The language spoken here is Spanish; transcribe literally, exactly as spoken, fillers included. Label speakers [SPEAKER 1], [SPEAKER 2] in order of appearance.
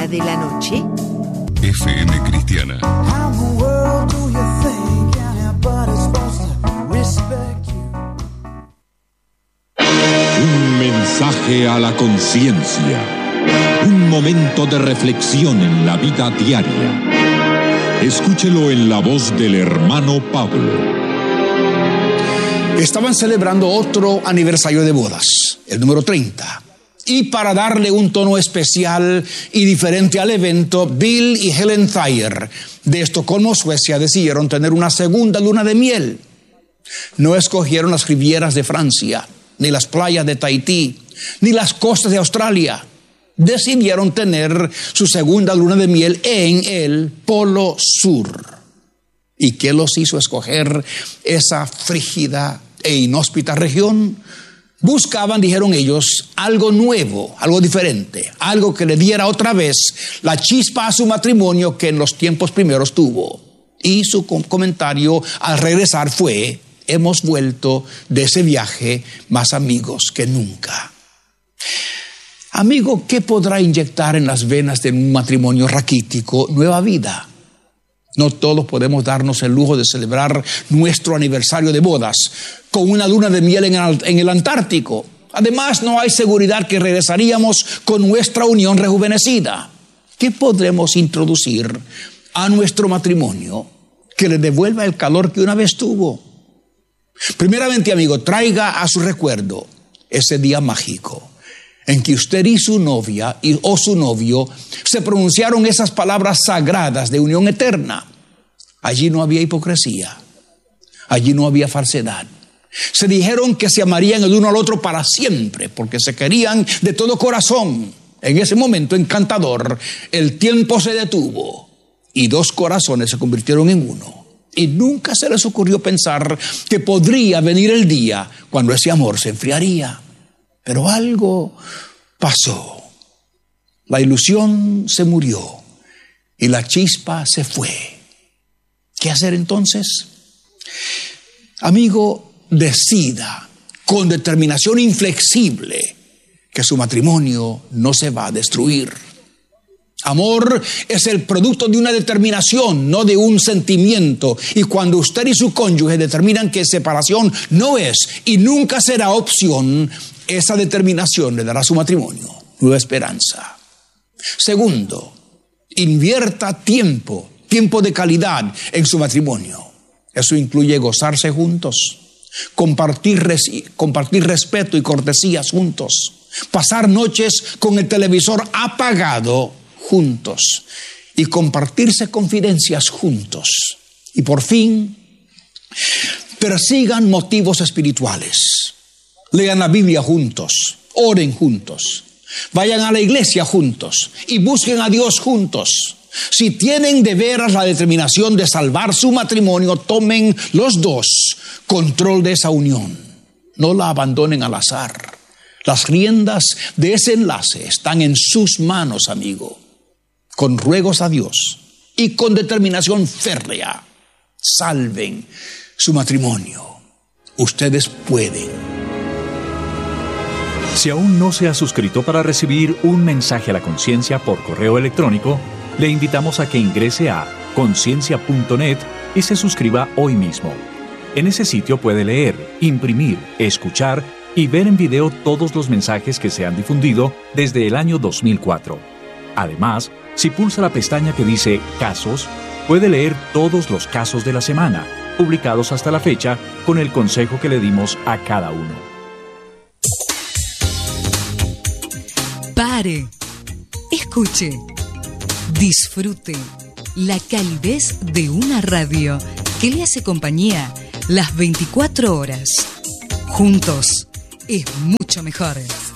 [SPEAKER 1] de la noche.
[SPEAKER 2] F M Cristiana.
[SPEAKER 3] Un mensaje a la conciencia. Un momento de reflexión en la vida diaria. Escúchelo en la voz del hermano Pablo.
[SPEAKER 4] Estaban celebrando otro aniversario de bodas, el número treinta. Y para darle un tono especial y diferente al evento, Bill y Helen Thayer de Estocolmo, Suecia, decidieron tener una segunda luna de miel. No escogieron las rivieras de Francia, ni las playas de Tahití, ni las costas de Australia. Decidieron tener su segunda luna de miel en el Polo Sur. ¿Y qué los hizo escoger esa frígida e inhóspita región? Buscaban, dijeron ellos, algo nuevo, algo diferente, algo que le diera otra vez la chispa a su matrimonio que en los tiempos primeros tuvo. Y su comentario al regresar fue: hemos vuelto de ese viaje más amigos que nunca. Amigo, ¿qué podrá inyectar en las venas de un matrimonio raquítico nueva vida? No todos podemos darnos el lujo de celebrar nuestro aniversario de bodas con una luna de miel en el, en el Antártico. Además, no hay seguridad que regresaríamos con nuestra unión rejuvenecida. ¿Qué podremos introducir a nuestro matrimonio que le devuelva el calor que una vez tuvo? Primeramente, amigo, traiga a su recuerdo ese día mágico en que usted y su novia y, o su novio se pronunciaron esas palabras sagradas de unión eterna. Allí no había hipocresía, allí no había falsedad. Se dijeron que se amarían el uno al otro para siempre, porque se querían de todo corazón. En ese momento encantador, el tiempo se detuvo y dos corazones se convirtieron en uno. Y nunca se les ocurrió pensar que podría venir el día cuando ese amor se enfriaría. Pero algo pasó. La ilusión se murió y la chispa se fue. ¿Qué hacer entonces? Amigo, decida con determinación inflexible que su matrimonio no se va a destruir. Amor es el producto de una determinación, no de un sentimiento. Y cuando usted y su cónyuge determinan que separación no es y nunca será opción, esa determinación le dará a su matrimonio nueva esperanza. Segundo, invierta tiempo, tiempo de calidad en su matrimonio. Eso incluye gozarse juntos, compartir, res- compartir respeto y cortesías juntos, pasar noches con el televisor apagado juntos y compartirse confidencias juntos. Y por fin, persigan motivos espirituales. Lean la Biblia juntos, oren juntos, vayan a la iglesia juntos y busquen a Dios juntos. Si tienen de veras la determinación de salvar su matrimonio, tomen los dos control de esa unión. No la abandonen al azar. Las riendas de ese enlace están en sus manos, amigo. Con ruegos a Dios y con determinación férrea, salven su matrimonio. Ustedes pueden.
[SPEAKER 5] Si aún no se ha suscrito para recibir un mensaje a la conciencia por correo electrónico, le invitamos a que ingrese a conciencia punto net y se suscriba hoy mismo. En ese sitio puede leer, imprimir, escuchar y ver en video todos los mensajes que se han difundido desde el año dos mil cuatro. Además, si pulsa la pestaña que dice Casos, puede leer todos los casos de la semana, publicados hasta la fecha, con el consejo que le dimos a cada uno.
[SPEAKER 6] Pare, escuche, disfrute la calidez de una radio que le hace compañía las veinticuatro horas. Juntos es mucho mejor.